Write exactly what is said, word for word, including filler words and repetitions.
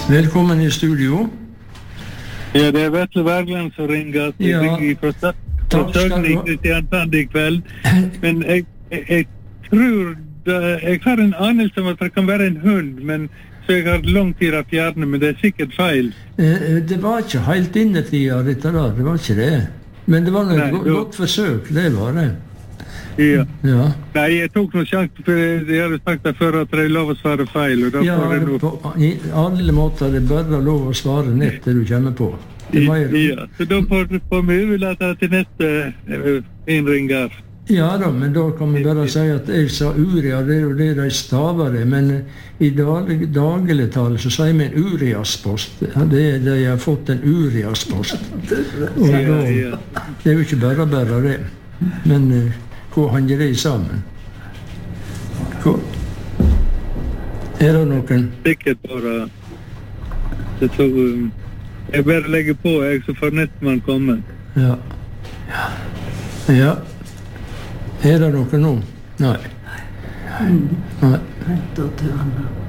Velkommen i studio. Ja, det er Vetle Wergeland som ringer. Jeg Ja. ringer fra Stad- fra Takk skal Søgne du i ha. Kristiansand i kveld. Men jeg, jeg, jeg tror det, jeg har en anelse om at det kan være en hund, men så jeg har lang tid å fjerne, men det er sikkert feil. Eh, Det var ikke helt innetida dette der, det var ikke det. Men det var noe Nei, go- du- godt forsøk, det var det. Ja. Ja, Nei, jeg tok noe sjanse, for jeg hadde sagt det før at det er lov å svare feil, og da ja får jeg nå... på i alle måter det er bare lov å svare nett det du kommer på. Det er mer, Ja, så da får, får vi overlate det til neste uh, innringer. ja da, men da kan vi bare si at jeg sa uria, det er jo det de staver det, men eh, i dag, dagligtale så sier vi en uriaspost. Ja, det er det jeg har fått en uriaspost. Og da, Ja, ja. det er jo ikke bare bare det. Men eh, hvor henger det sammen? Hvor? Er det noen? Sikkert bare... Det så, um, jeg bare legger på, jeg, så får nettmann komme. Ja. Ja. Er det noe nå? Nei. Nei. Vent da til han.